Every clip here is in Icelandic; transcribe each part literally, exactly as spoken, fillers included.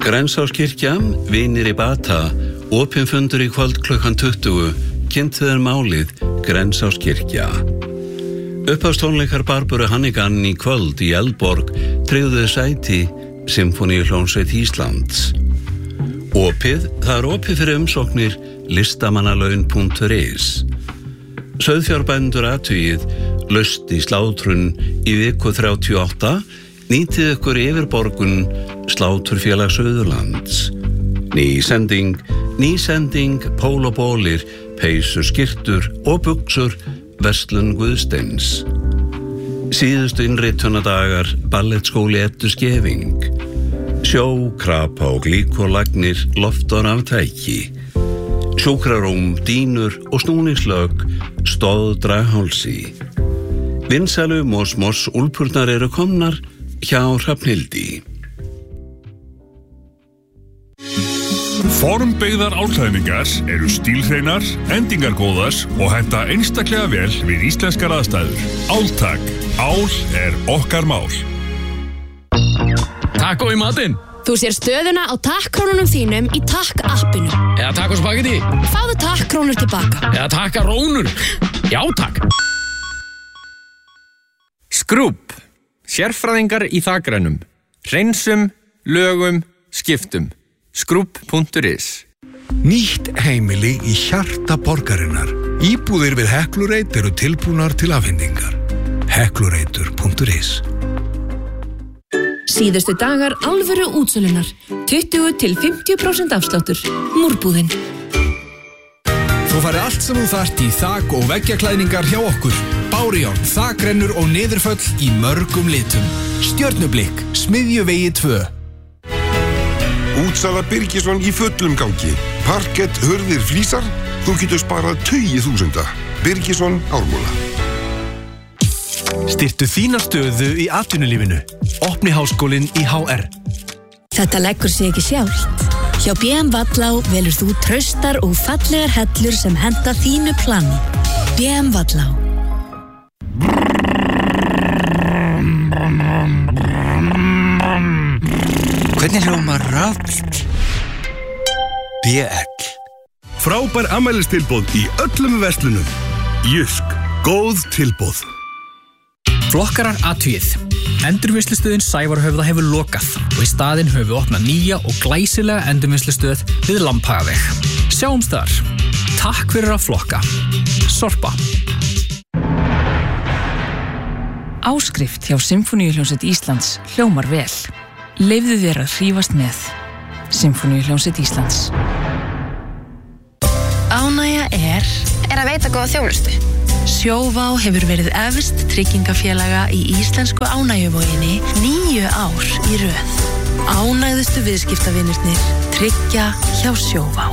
Grensáskirkja, vinir í bata, opinn fundur í kvöld klukkan tuttugu, kynntu þér málið Grensáskirkja. Upphafstónleikar Barböru Hannigan í kvöld í Eldborg tryggðu sæti Sinfóníuhljómsveit Íslands. Opið, það er opið fyrir umsóknir listamannalaun punktur is. Sauðfjárbændur athugið, laust í slátrun í viku þrjátíu og átta, nýtið ykkur yfirborgun Sláturfélag Suðurlands. Ný sending, ný sending, pól og bólir, peysur, skyrtur og buxur, verslun Guðsteins. Síðustu innritunadagar, ballettskóli Eddu Skeving. Sjó, krapa og glíkolagnir, loftar af tæki. Sjúkrarúm, dýnur og snúningslög, stóð Draghálsi. Vinsælum og smoss úlpurnar eru komnar hjá Hrafnhildi. Formbyggðar álklæðningar eru stílhreinar, endingargóðar og henta einstaklega vel við íslenskar aðstæður. Áltak. Ál er okkar mál. Taco í matinn. Þú sér stöðuna á takkrónunum þínum í takk-appinu. Eða taco spagetti. Fáðu takkrónur tilbaka. Eða takkarónur. Já, takk. Skrúbb. Sérfræðingar í þakrænum. Hreinsum, lögum, skiptum. Skrúbb punktur is. Nýtt heimili í hjarta borgarinnar. Íbúðir við Heklureitt eru tilbúnar til afhendingar. Heklureitur punktur is. Síðustu dagar alvöru útsölunar. tuttugu til fimmtíu prósent afsláttur. Múrbúðin. Þú færði allt sem þú þarft í þak- og veggjaklæðningar hjá okkur. Bárujárn, þakrennur og niðurföll í mörgum litum. Stjörnublikk, Smiðjuvegi tvö. Útsala Birgisson í fullum gangi. Parkett, hurðir, flísar. Þú getur sparað tugi þúsunda. Birgisson Ármúla. Styrktu þína stöðu í atvinnulífinu. Opni háskólinn í H R. Þetta leggur sig ekki sjálft. Hjá B M Vallá velur þú traustar og fallegar hellur sem henta þínu plani. B M Vallá. Hvernig hljómar rafbíll? B L. Frábær afmælistilboð í öllum verslunum. Jysk, góð tilboð. Flokkarar athugið. Endurvinnslustöðin Sævarhöfða hefur lokað og í staðinn höfum við opnað nýja og glæsilega endurvinnslustöð við Lambhagaveg. Sjáumst þar. Takk fyrir að flokka. Sorpa. Áskrift hjá Sinfóníuhljómsveit Íslands hljómar vel. Leyfðu þér að hrífast með. Sinfóníuhljómsveit Íslands. Ánægja er er að veita góða þjónustu. Sjóvá hefur verið efst tryggingafélaga í íslensku ánægjuvoginni níu ár í röð. Ánægðustu viðskiptavinirnir tryggja hjá Sjóvá.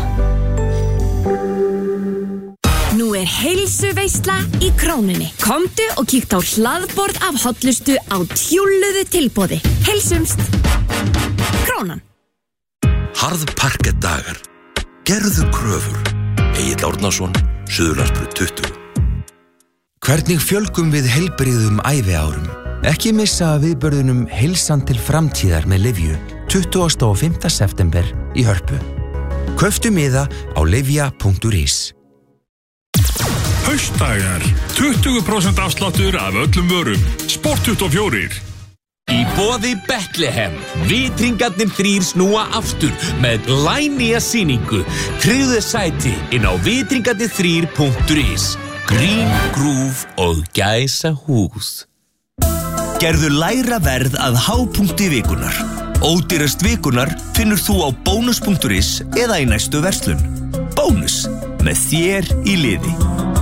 Nú er heilsuveisla í Krónunni. Komdu og kíktu á hlaðborð af hollustu á tjúlluðu tilboði. Heilsumst. Krónan. Harðparkettdagar. Gerðu kröfur. Egill Árnason, Suðurlandsbraut tuttugu. Hvernig fjölgum við heilbrigðum æviárum? Ekki missa viðburðunum Heilsan til framtíðar með Lyfju tuttugasta og fimmta september í Hörpu. Kauftu miða á lyfja punktur is. Haustdagar. tuttugu prósent afsláttur af öllum vörum. Sport tuttugu og fjórir. Í boði Bethlehem. Vitringarnir þrír snúa aftur með glænýja sýningu. Tryggðu sæti inn á vitringarnir þrír punktur is. Grín, grúf og gæsa hús. Gerðu lægra verð að hápunkti vikunar. Ódýrast vikunar finnur þú á bónus punktur is eða í næstu verslun. Bónus, með þér í liði.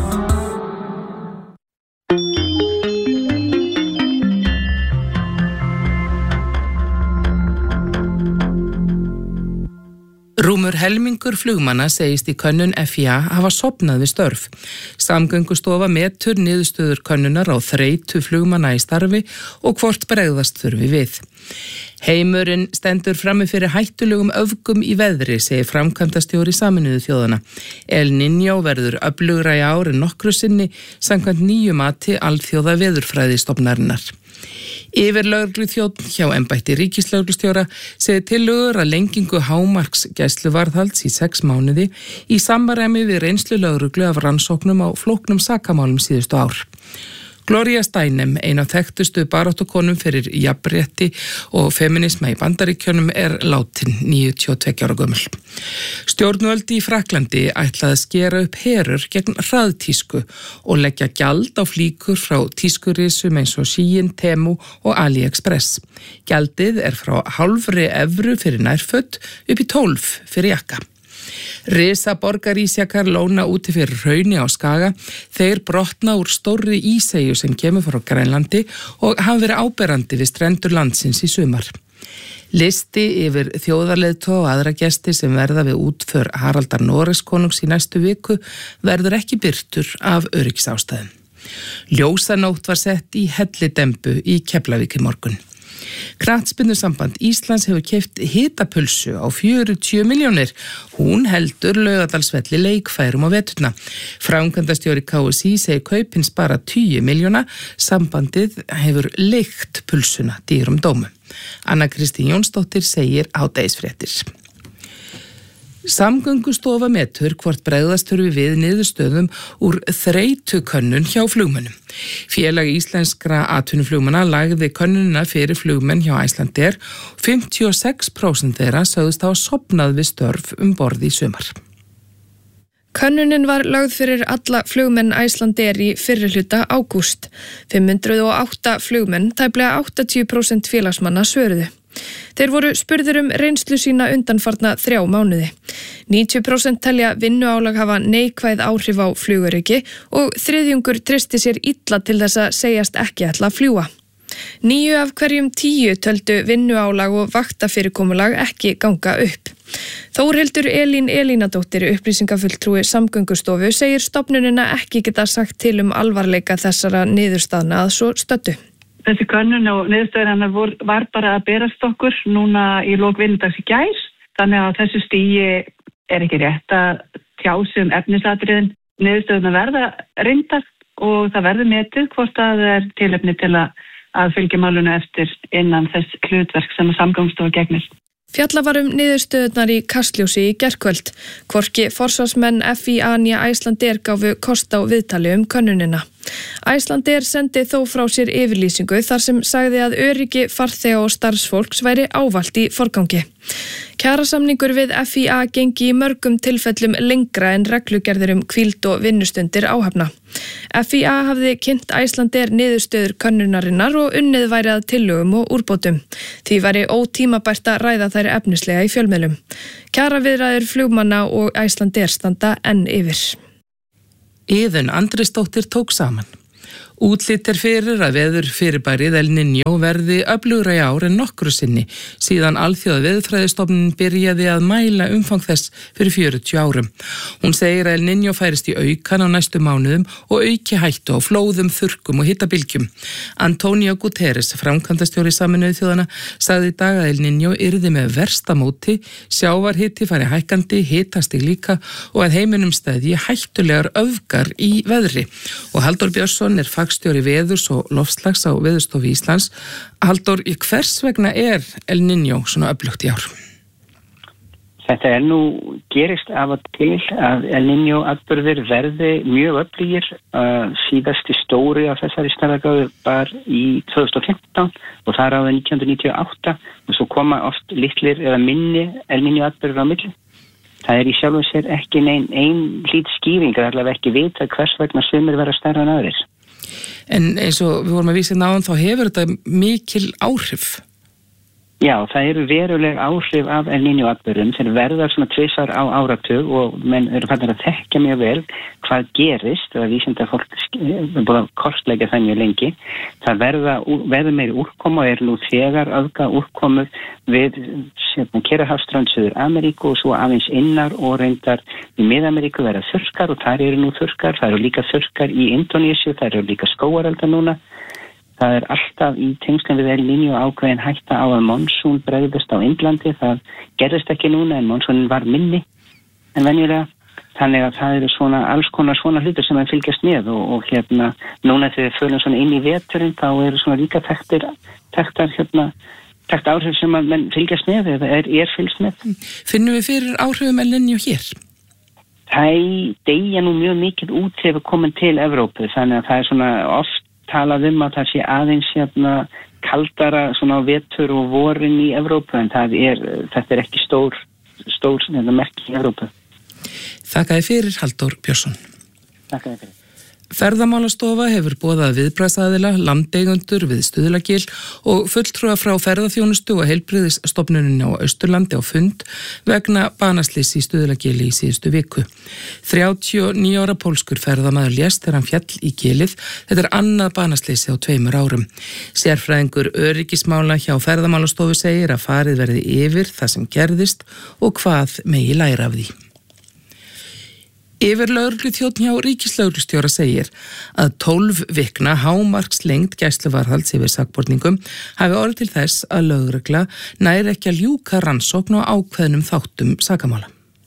Rúmur helmingur flugmanna segist í könnun F I A hafa sofnað við störf. Samgöngustofa metur niðurstöður könnunar á þreytu flugmanna í starfi og hvort bregðast þurfi við. Heimurinn stendur frammi fyrir hættulegum öfgum í veðri, segir framkvæmdastjóri Sameinuðu þjóðanna. El Niño verður öflugra í ár en nokkru sinni samkvæmt nýju mati alþjóða veðurfræðistofnunarinnar. Yfirlögreglu þjónn hjá embætti ríkislögreglustjóra segir tillögur að lengingu hámarks gæsluvarðhalds í sex mánuði í samræmi við reynslu lögreglu af rannsóknum á flóknum sakamálum síðustu ár. Gloria Steinem, ein af þekktustu baráttukonum fyrir jafnrétti og feminisma í Bandaríkjunum, er látin níutíu og tveggja ára gömul. Stjórnvöld í Frakklandi ætlaði að skera upp herur gegn hraðtísku og leggja gjald á flíkur frá tískurisum eins og Shein, Temu og AliExpress. Gjaldið er frá hálfri evru fyrir nærföt upp í tólf fyrir jakka. Risa borgarísjakar lóna úti fyrir Hrauni á Skaga. Þeir brotna úr stórri íseyju sem kemur frá Grænlandi og hafa verið áberandi við strendur landsins í sumar. Listi yfir þjóðarleiðtoga og aðra gesti sem verða við útför Haraldar Noregskonungs í næstu viku verður ekki birtur af öryggisástæðum. Ljósanótt var sett í Hellidembu í Keflavík í morgun. Knattspyrnusamband Íslands hefur keypt hitapulsu á fjörutíu milljónir. Hún heldur Laugardalsvelli leikfærum á veturna. Framkvæmdastjóri K S í segir kaupin spara tugi milljóna. Sambandið hefur leigt pulsuna dýrum dómum. Anna Kristín Jónsdóttir segir hádegisfréttir. Samgöngustofa metur hvort bregðast þurfi við niðurstöðum úr þreytukönnun hjá flugmönnum. Félag íslenskra atvinnuflugmanna lagði könnunina fyrir flugmenn hjá Icelandair. fimmtíu og sex prósent þeirra sögðust hafa sofnað við störf um borð í sumar. Könnunin var lögð fyrir alla flugmenn Icelandair í fyrri hluta ágúst. fimm hundruð og átta flugmenn, tæplega áttatíu prósent félagsmanna svöruðu. Þeir voru spurðir um reynslu sína undanfarna þrjá mánuði. níutíu prósent telja vinnuálag hafa neikvæð áhrif á flugöryggi og þriðjungur treysti sér illa til þess að segjast ekki ætla að fljúga. Níu af hverjum tíu töldu vinnuálag og vaktafyrirkomulag ekki ganga upp. Þórhildur Elín Elínadóttir, upplýsingafulltrúi Samgöngustofu, segir stofnunina ekki geta sagt til um alvarleika þessara niðurstaðna að svo stöddu. Þessi könnun og niðurstöðurinnar var bara að berast okkur núna í lok vinnudags í gær, þannig að þessu stigi er ekki rétt að tjá sig um efnisatriðin. Niðurstöðurnar verða reyndar og það verður metið hvort að það er tilefni til að, að fylgja málunu eftir innan þess hlutverk sem Samgöngustofa gegnir. Fjalla var um niðurstöðurnar í Kastljósi í gærkvöld. Hvorki forsvarsmenn F I A né Icelandair gáfu kost á viðtali um könnunina. Icelandair sendi þó frá sér yfirlýsingu þar sem sagði að öryggi farþega og starfsfólks væri ávallt í forgangi. Kjarasamningur við F I A gengi í mörgum tilfellum lengra en reglugerðir um hvíld og vinnustundir áhafna. F I A hafði kynnt Icelandair niðurstöður könnunarinnar og unnið væri að tillögum og úrbótum. Því væri ótímabært að ræða þær efnislega í fjölmiðlum. Kjaraviðræður flugmanna og Icelandair standa enn yfir. Iðunn Andrisdóttir tók saman. Útlit er fyrir að veður fyrirbærið El Niño verði öflugra í ár en nokkru sinni síðan alþjóða veðurfræðistofnunin byrjaði að mæla umfang þess fyrir fjörutíu árum. Hún segir að El Niño færist í aukan á næstu mánuðum og auki hættu á flóðum, þurrkum og hitabylgjum. Antonio Guterres, framkvæmdastjóri Sameinuðu þjóðanna, sagði í dag að El Niño yrði með versta móti, sjávarhiti fari hækkandi, hitastig líka og að heiminum stæði hættulegar öfgar í veðri. Og Halldór Björnsson er fagstjóri veðurs og loftslags á Veðurstofu Íslands. Halldór, hvers vegna er El Niño svona öflugt í ár? Þetta er nú gerist af og til að El Niño atburðir verði mjög öflugir. Uh, síðasti stóri af þessari stærðargráðu var í tvö þúsund og fimmtán og það er árið nítján hundruð níutíu og átta og svo koma oft litlir eða minni El Niño atburðir á milli. Það er í sjálfu sér ekki nein ein hlýt skýring, það er allavega ekki vita hvers vegna sumir vera stærra en aðrir. En eins og við vorum að vísa náðan þá hefur þetta mikil áhrif. Já, það eru veruleg áhrif af El Niño atburðum sem verða svona tvisvar á áratug og menn eru fannir að þekka mjög vel hvað gerist, það vísindar fólk er búið að kortleggja það mjög lengi. Það verða, verða meiri úrkoma og er nú þegar öfga úrkomu við Kyrrahafsströnd Suður Ameríku og svo aðeins innar og reyndar í Mið-Ameríku verða þurrkar og þar eru nú þurrkar, það eru líka þurrkar í Indónesíu, það eru líka skógareldar núna. það er alltaf í tengslum við El Niño ákveðin hætta á að monsún bregðist á Indlandi. Það gerðist ekki núna en monsúnin var minni en venjulega. Þannig að það eru svona alls konar svona hlutur sem að fylgjast með og, og hérna núna þegar við förum svona inn í veturinn þá eru svona líka þekktir þekktar hérna þekkt áhrif sem að menn fylgjast með eða er, er fylgst með. Finnum við fyrir áhrifum El Niño hér? Það deyja nú mjög mikið út þegar við komum til Evrópu þannig að það er svona oft talað um að það sé aðeins hérna kaldara svona á vetur og vorin í Evrópu en það er, þetta er ekki stór, stór hérna, merki í Evrópu. Þakkaði fyrir Halldór Björnsson. Þakkaði fyrir. Ferðamálastofa hefur boðað viðbragðsaðila, landeigendur við Stuðlagil og fulltrúa frá ferðaþjónustu og heilbrigðisstofnuninni á Austurlandi á fund vegna banaslyss í Stuðlagili í síðustu viku. þrjátíu og níu ára pólskur ferðamaður lést þegar hann fjall í gilið. Þetta er annað banaslysi á tveimur árum. Sérfræðingur öryggismála hjá Ferðamálastofu segir að farið verði yfir það sem gerðist og hvað megi læra af því. Yfirlögregluþjónn hjá ríkislögreglustjóra segir að tólf vikna hámarkslengd gæsluvarðhalds yfir sakborningum hafi orðið til þess að lögregla nær ekki að ljúka rannsókn og ákveðnum þáttum sakamála.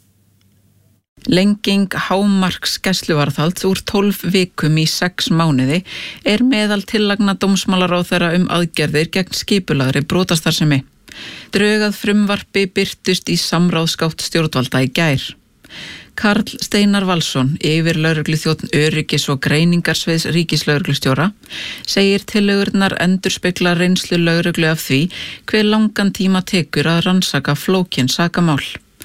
Lenging hámarks gæsluvarðhalds úr tólf vikum í sex mánuði er meðal tillagna dómsmálaráðherra um aðgerðir gegn skipulagðri brotastarfsemi. Drög að frumvarpi birtust í samráðsgátt stjórnvalda í gær. Karl Steinar Valsson, yfirlögregluþjónn öryggis- og greiningarsviðs ríkislögreglustjóra, segir tillögurnar endurspegla reynslu lögreglu af því hve langan tíma tekur að rannsaka flókin sakamál.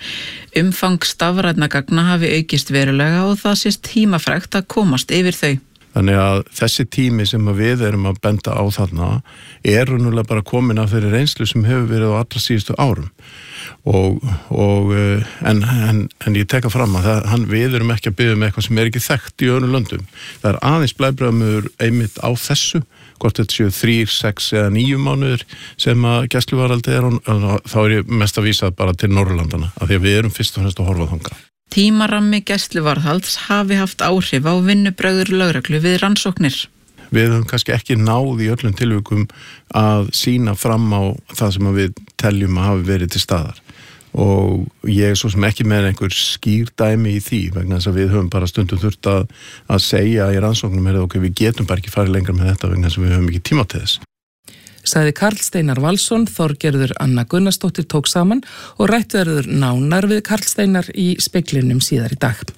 Umfang stafrænna gagna hafi aukist verulega og það sést tímafrekt að komast yfir þau. Þannig að þessi tími sem við erum að benda á þarna er raunverulega bara komin af þeirri reynslu sem hefur verið á allra síðustu árum. Og, og, en, en, en ég teka fram að það, hann, við erum ekki að biðja um eitthvað sem er ekki þekkt í öðrum löndum. Það er aðeins blæbrigðamur einmitt á þessu, hvort þetta séu þrír, sex eða níu mánuður sem að gæsluvarðhaldi er, þá er ég mest að vísa bara til Norrlandana, af því að við erum fyrst og fremst að horfa þangað. Tímarammi gæsluvarðhalds hafi haft áhrif á vinnubrögður lögreglu við rannsóknir. Við höfum kannski ekki náð í öllum tilvikum að sýna fram á það sem við teljum að hafi verið til staðar. Og ég er svo sem ekki með einhver skýr dæmi í því vegna þess að við höfum bara stundum þurft að, að segja í rannsóknum er okkur, við getum bara ekki farið lengra með þetta vegna þess að við höfum ekki tíma til þess. Sagði Karl Steinar Valsson, Þorgerður Anna Gunnarsdóttir tók saman og rætt verður nánar við Karl Steinar í speglinum síðar í dag.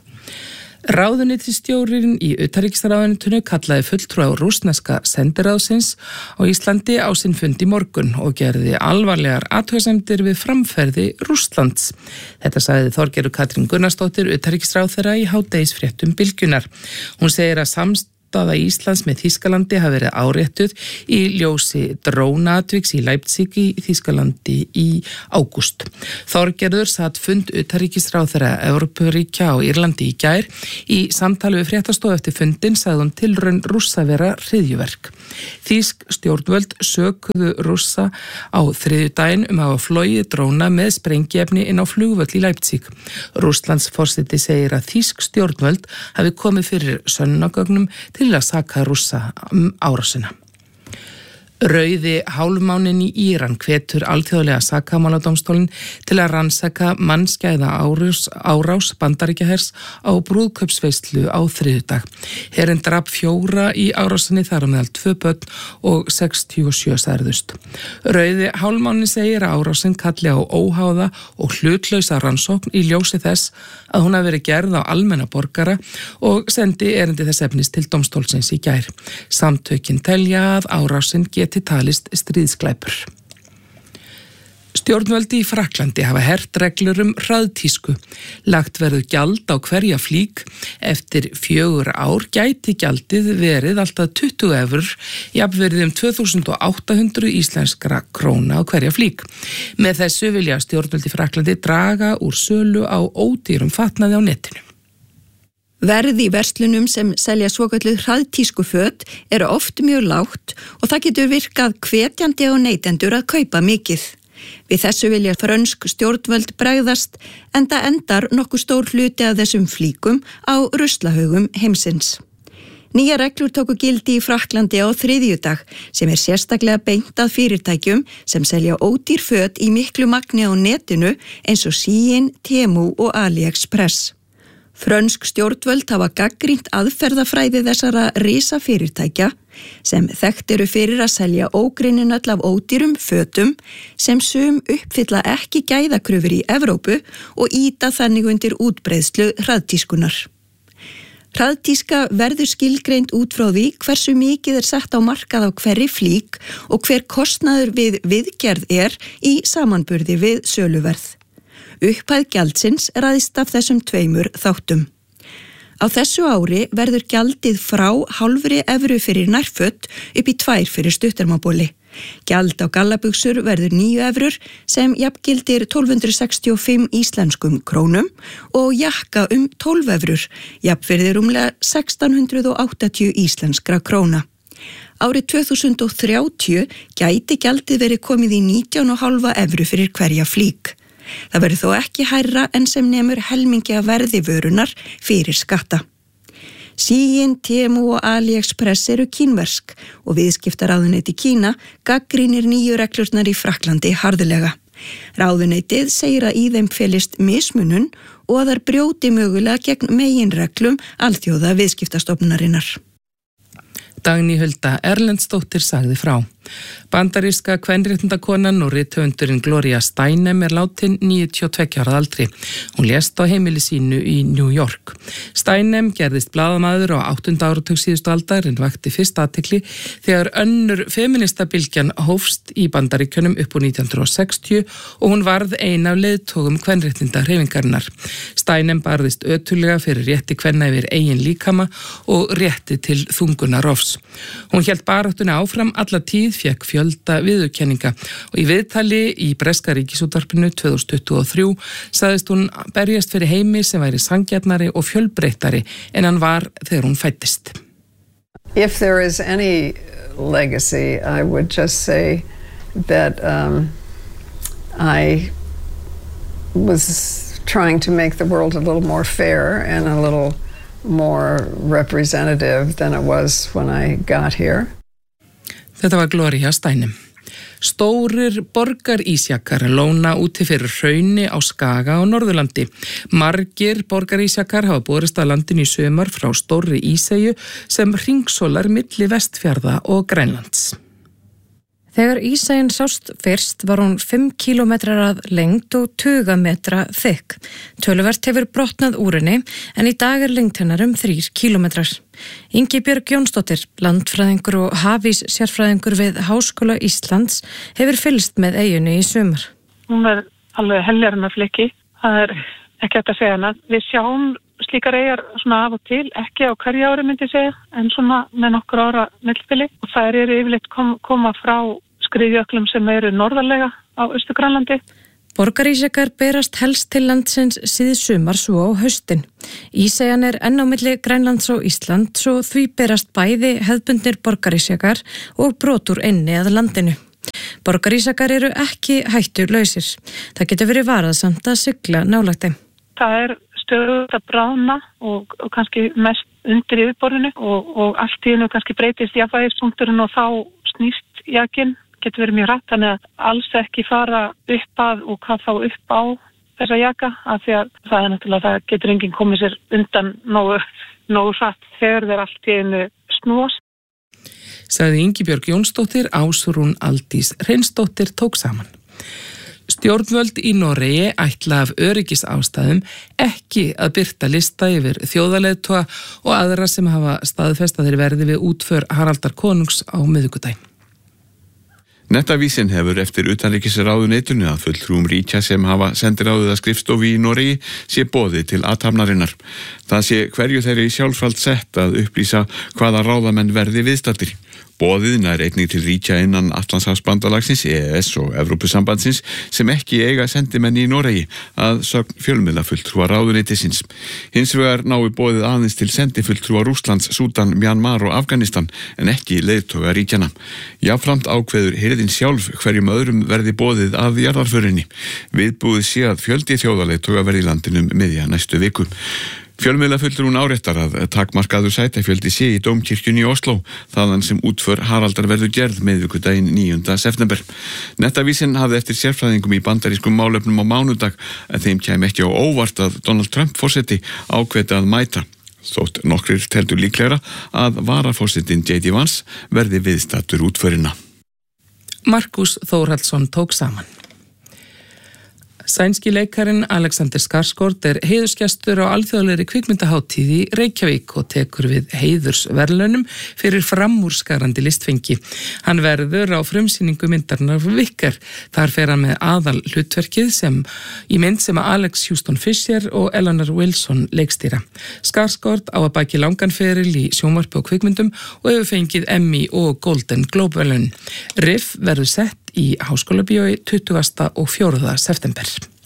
Ráðuneytisstjórinn í utanríkisráðuneytinu kallaði fulltrúa rússneska sendiráðsins á Íslandi á sinn fund í morgun og gerði alvarlegar athugasemdir við framferði Rússlands. Þetta sagði Þorgerður Katrín Gunnarsdóttir utanríkisráðherra í hádegisfréttum Bylgjunnar. Hún segir að samst Staða Íslands með Þýskalandi hafi verið áréttuð í ljósi drónaatviks í Leipzig í Þýskalandi í ágúst. Þorgerður satt fund utanríkisráðherra Evrópuríkja á Írlandi í gær. Í samtali við fréttastofu eftir fundin sagði hún tilraun Rússa vera hryðjuverk. Þýsk stjórnvöld sökuðu Rússa á þriðjudaginn um að hafa flogið dróna með sprengiefni inn á flugvöll í Leipzig. Rússlands forseti segir að þýsk stjórnvöld hafi komið fyrir sönnunargögnum til að saka Rússa um árásina. Rauði hálfmáninn í Íran hvetur alþjóðlega sakamáladómstólinn til að rannsaka mannskæða árás, árás Bandaríkjahers á brúðkaupsveislu á þriðjudag. Herinn drap fjóra í árásinni þar á meðal tvö börn og sextíu og sjö særðust. Rauði hálfmáninn segir að árásin kalli á óháða og hlutlausa rannsókn í ljósi þess að hún hafi verið gerð á almenna borgara og sendi erindi þess efnis til dómstólsins í gær. Samtökin telja að árásin geti talist stríðsglæpur. Stjórnvöldi í Frakklandi hafa hert reglur um hraðtísku. Lagt verður gjald á hverja flík. Eftir fjögur ár gæti gjaldið verið alltaf tuttugu evrur, jafnverið um tvö þúsund átta hundruð íslenskra króna á hverja flík. Með þessu vilja stjórnvöldi í Frakklandi draga úr sölu á ódýrum fatnaði á netinu. Verð í verslunum sem selja svokölluð hraðtískuföt eru oft mjög lágt og það getur virkað hvetjandi á neytendur að kaupa mikið. Við þessu vilja frönsk stjórnvöld bregðast enda endar nokkuð stór hluti af þessum flíkum á ruslahaugum heimsins. Nýja reglur tóku gildi í Frakklandi á þriðjudag sem er sérstaklega beint að fyrirtækjum sem selja ódýr föt í miklu magni á netinu eins og Shein, Temu og AliExpress. Frönsk stjórnvöld hafa gagnrýnt aðferðafræði þessara risafyrirtækja sem þekkt eru fyrir að selja ógrynnin öll af ódýrum fötum sem sum uppfylla ekki gæðakröfur í Evrópu og ýta þannig undir útbreiðslu hraðtískunar. Hraðtíska verður skilgreind út frá því hversu mikið er sett á markað á hverri flík og hver kostnaður við viðgerð er í samanburði við söluverð. Upphæð gjaldsins ræðst af þessum tveimur þáttum. Á þessu ári verður gjaldið frá hálfri evru fyrir nærföt upp í tvær fyrir stuttermabóli. Gjald á gallabuxur verður níu evrur sem jafngildir tólf hundruð sextíu og fimm íslenskum krónum og jakka um tólf evrur, jafnvirði rúmlega sextán hundruð áttatíu íslenskra króna. Árið tvö þúsund og þrjátíu gæti gjaldið verið komið í nítján og hálfa evru fyrir hverja flík. Það verður þó ekki hærra en sem nemur helmingi að verði vörunar fyrir skatta. Shein, Temu og AliExpress eru kínversk og viðskiptaráðuneyti Kína gagnrýnir nýju reglurnar í Frakklandi harðlega. Ráðuneytið segir að í þeim felist mismunun og að þær brjóti mögulega gegn meginreglum alþjóða viðskiptastofnunarinnar. Dagný Hulda Erlendsdóttir sagði frá. Bandaríska kvenréttindakonan og rithöfundurinn Gloria Steinem er látin níutíu og tveggja ára aldri. Hún lést á heimili sínu í New York. Steinem gerðist blaðamaður á áttunda áratug síðustu aldar en vakti fyrst athygli þegar önnur feministabylgjan hófst í Bandaríkjunum upp úr nítján hundruð og sextíu og hún varð ein af leiðtogum kvenréttindahreyfingarinnar. Steinem barðist ötullega fyrir rétti kvenna yfir eigin líkama og rétti til þungunarofs. Hún hélt baráttunni áfram alla tíð, fékk fjölda viðurkenninga og í viðtali í breska ríkisútvarpinu tvö þúsund tuttugu og þrjú sagðist hún berjast fyrir heimi sem væri sanngjarnari og fjölbreyttari en hann var þegar hún fæddist. If there is any legacy, I would just say that um, I was trying to make the world a little more fair and a little more representative than it was when I got here. Þetta var Gloria Steinem. Stórir borgarísjakar lóna úti fyrir hrauni á Skaga á Norðurlandi. Margir borgarísjakar hafa borist að landinu í sumar frá stórri íseyju sem hringsólar milli Vestfjarða og Grænlands. Þegar ísæin sást fyrst var hún fimm kílómetrar að lengd og tuga metra þykk. Töluvert hefur brotnað úr henni en í dag er lengd hennar um þrír kílómetrar. Ingibjörg Jónsdóttir, landfræðingur og hafís sérfræðingur við Háskóla Íslands, hefur fylgst með eyjunni í sumar. Hún er alveg heljar með fliki. Það er ekki hægt að segja hana. Við sjáum slíkar eyjar svona af og til, ekki á hverju ári myndi ég segja, en svona með nokkur ára millibili. Og þær eru yfirleitt kom, koma frá skriðjöklum sem eru norðarlega á Austur-Grænlandi. Borgarísjakar berast helst til landsins síði sumar svo á haustin. Íseyjan er enn á milli Grænlands og Íslands og því berast bæði hefðbundnir borgarísjakar og brotur inni að landinu. Borgarísjakar eru ekki hættulausir. Það getur verið varasamt að sigla nálægt þeim. Það er stöðugt að bráðna og, og kannski mest undir yfirborðinu og, og allt í hennu kannski breytist jafnvægispunkturinn og þá snýst jakinn, getur verið mjög rætt, þannig að alls ekki fara upp að og hvað þá upp á þessa jaka, af því að það er náttúrulega, það getur enginn komið sér undan nógu, nógu hratt þegar þeir allt í hennu snúast. Sagði Ingibjörg Jónsdóttir, Ásrún Aldís Hreinsdóttir tók saman. Stjórnvöld í Noregi ætla af öryggisástæðum ekki að birta lista yfir þjóðarleiðtoga og aðra sem hafa staðfest að þeir verði við útför Haraldar konungs á miðvikudaginn. Nettavísin hefur eftir utanríkisráðuneytinu að fulltrúum ríkja sem hafa sendiráðið að skrifstofu í Noregi sé boðið til athafnarinnar. Það sé hverju þeirri sjálfsvald sett að upplýsa hvaða ráðamenn verði viðstaddir. Boðið nær einnig til ríkja innan Atlantshafsbandalagsins, E E S og Evrópusambandsins sem ekki eiga sendimenn í Noregi að sögn fjölmiðlafulltrúa ráðuneytisins. Hins vegar nái boðið aðeins til sendifulltrúa Rússlands, Súdan, Mjanmar og Afganistan en ekki leiðtoga ríkjana. Jafnframt ákveður hirðin sjálf hverjum öðrum verði boðið að jarðarförinni. Viðbúið sé að fjöldi þjóðarleiðtoga verði í landinu um miðja næstu viku. Fjölmiðlafullur hún áréttar að takmarkaður sætafjöldi sé í Dómkirkjunni í Osló, þaðan sem útför Haraldar verður gerð miðvikudaginn níunda september. Nettavísin hafði eftir sérfræðingum í bandarískum málefnum á mánudag að þeim kæmi ekki á óvart að Donald Trump forseti ákveði að mæta. Þótt nokkrir teldu líklegra að varaforsetinn J D Vance verði viðstattur útförina. Markus Þórhallsson tók saman. Sænski leikarin Alexander Skarsgård er heiðursgestur á alþjóðlegri kvikmyndahátíð í Reykjavík og tekur við heiðursverðlaunum fyrir framúrskarandi listfengi. Hann verður á frumsýningu myndarinnar Wicker. Þar fer hann með aðal hlutverkið sem í mynd sem Alex Houston Fisher og Eleanor Wilson leikstýra. Skarsgård á að baki langan feril í sjónvarpi og kvikmyndum og hefur fengið Emmy og Golden Globe verðlaun. Riff verður sett í Háskólabíói tuttugasta og fjórða september.